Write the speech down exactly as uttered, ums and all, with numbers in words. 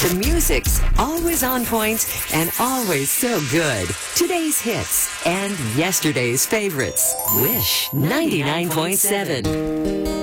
The music's always on point and always so good. Today's hits and yesterday's favorites. Wish ninety-nine point seven.